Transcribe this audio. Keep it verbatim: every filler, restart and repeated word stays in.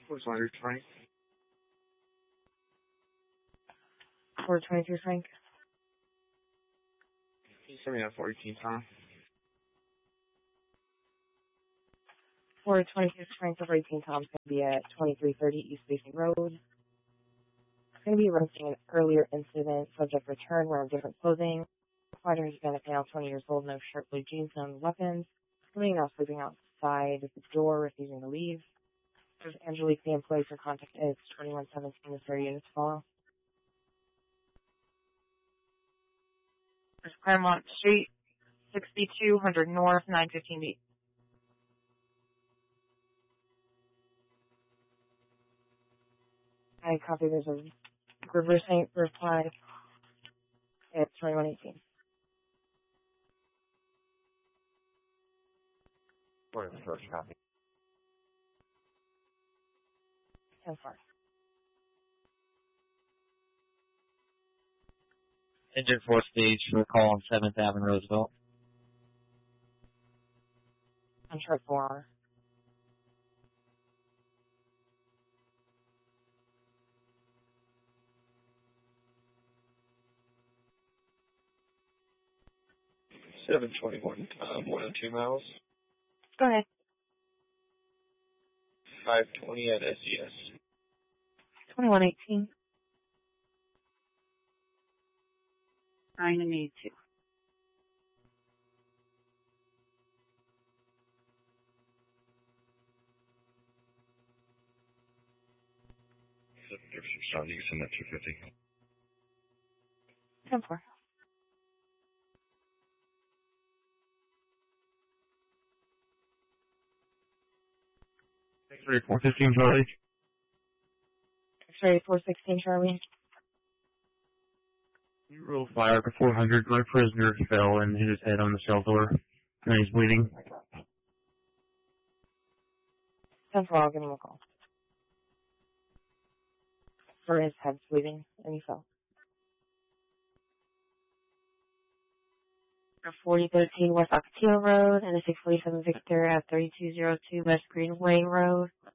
What's under Frank? four twenty-three Frank. Can you send me that for eighteen, Tom? four twenty-six Frank over eighteen Tom's going to be at twenty-three thirty East Basin Road. It's going to be arresting an earlier incident, subject return, wearing different clothing. The fighter has been a male, twenty years old, no shirt, blue jeans, no weapons. Somebody now sleeping outside the door, refusing to leave. There's Angelique, the employee for contact is twenty-one seventeen, is there units follow? There's Claremont Street, sixty-two hundred North, nine fifteen B. I copy, there's a reversing reply at twenty-one eighteen. What is the first copy? ten four. Engine four stage for call on seventh Avenue, Roosevelt. On chart four. seven twenty-one, um, one oh two miles. Go ahead. five twenty at S E S. twenty-one eighteen. nine and eighty-two. There's some sound, you can send that two fifty. ten four. X-ray four fifteen, Charlie. X-ray four sixteen Charlie. You roll fire to four hundred. My prisoner fell and hit his head on the cell door. And he's bleeding. ten four, I'll give him a call. For his head's bleeding, and he fell. forty thirteen West Ocotillo Road, and a six forty-seven Victor at thirty-two oh two West Greenway Road.